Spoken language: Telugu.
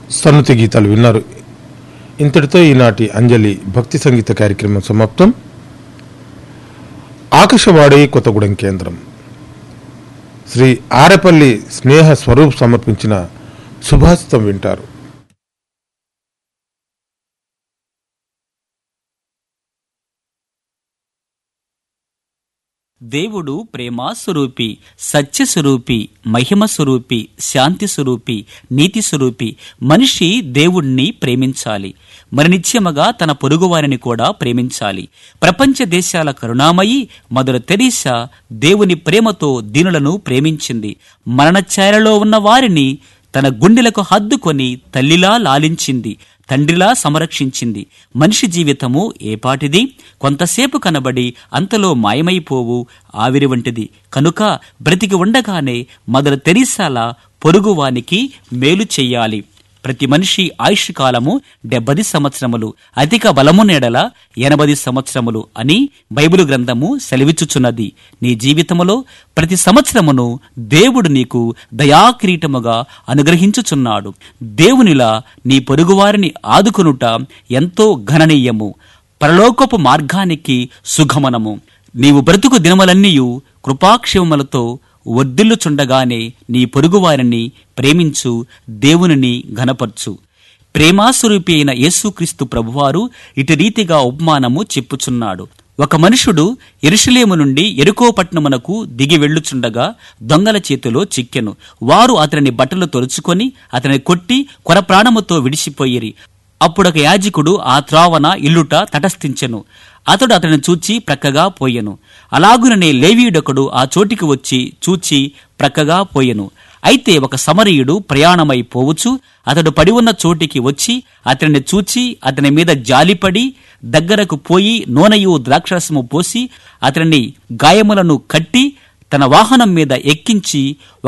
సన్నతి గీతాలు విన్నారు. ఇంతటితో ఈనాటి అంజలి భక్తి సంగీత కార్యక్రమం సమాప్తం. ఆకాశవాణి కొత్తగూడెం కేంద్రం శ్రీ ఆరేపల్లి స్నేహ స్వరూప్ సమర్పించిన సుభాషితం వింటారు. దేవుడు ప్రేమాస్వరూపి, సత్యస్వరూపి, మహిమ స్వరూపి, శాంతి స్వరూపి, నీతి స్వరూపి. మనిషి దేవుణ్ణి ప్రేమించాలి, మరి నిత్యముగా తన పొరుగువారిని కూడా ప్రేమించాలి. ప్రపంచ దేశాల కరుణామయి మదర్ తెరీసా దేవుని ప్రేమతో దీనులను ప్రేమించింది. మరణఛాయలలో ఉన్న వారిని తన గుండెలకు హద్దుకొని తల్లిలా లాలించింది, తండ్రిలా సంరక్షించింది. మనిషి జీవితము ఏపాటిది? కొంతసేపు కనబడి అంతలో మాయమైపోవు ఆవిరి వంటిది. కనుక బ్రతికి ఉండగానే మదర్ తెరీసాలా పొరుగువానికి మేలు చెయ్యాలి. ప్రతి మనిషి ఆయుష్ కాలము 70 సంవత్సరములు, అధిక బలము నెడల 80 సంవత్సరములు అని బైబిలు గ్రంథము సెలవిచ్చుచున్నది. నీ జీవితములో ప్రతి సంవత్సరమును దేవుడు నీకు దయాకిరీటముగా అనుగ్రహించుచున్నాడు. దేవునిలా నీ పొరుగువారిని ఆదుకొనుట ఎంతో గణనీయము, పరలోకపు మార్గానికి సుగమనము. నీవు బ్రతుకు దినములన్నీయు కృపాక్షేమములతో వర్ధిల్లుచుండగానే నీ పొరుగువారిని ప్రేమించు, దేవునిని ఘనపర్చు. ప్రేమాస్వరూపి అయిన యేసుక్రీస్తు ప్రభువారు ఇటు రీతిగా ఉపమానము చెప్పుచున్నాడు. ఒక మనుషుడు యెరూషలేము నుండి యెరికో పట్టణమునకు దిగి వెళ్ళుచుండగా దొంగల చేతిలో చిక్కెను. వారు అతని బట్టలు తొలుచుకొని అతని కొట్టి కొర ప్రాణముతో విడిచిపోయిరి. అప్పుడొక యాజకుడు ఆ త్రావన ఇల్లుట తటస్థించెను. అతడు అతని చూచి ప్రక్కగా పోయెను. అలాగుననే లేవీయుడొకడు ఆ చోటికి వచ్చి చూచి ప్రక్కగా పోయెను. అయితే ఒక సమరయుడు ప్రయాణమై పోవచ్చు అతడు పడి ఉన్న చోటికి వచ్చి అతనిని చూచి అతని మీద జాలిపడి దగ్గరకు పోయి నూనెయు ద్రాక్షరసము పోసి అతని గాయములను కట్టి తన వాహనం మీద ఎక్కించి